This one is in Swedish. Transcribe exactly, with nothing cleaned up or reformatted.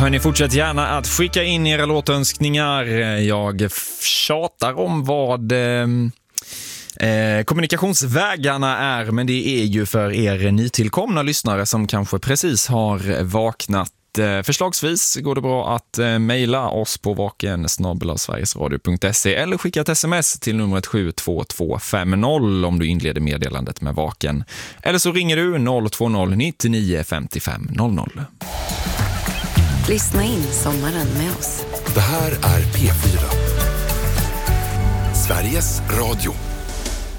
Hörni, fortsätt gärna att skicka in era låtönskningar. Jag tjatar om vad eh, eh, kommunikationsvägarna är, men det är ju för er nytillkomna lyssnare som kanske precis har vaknat. Förslagsvis går det bra att eh, mejla oss på vaken snabel-a sverigesradio punkt se eller skicka ett sms till numret sju två två fem noll om du inleder meddelandet med vaken. Eller så ringer du noll två noll nio nio fem fem noll noll. Lyssna in sommaren med oss. Det här är P fyra. Sveriges Radio.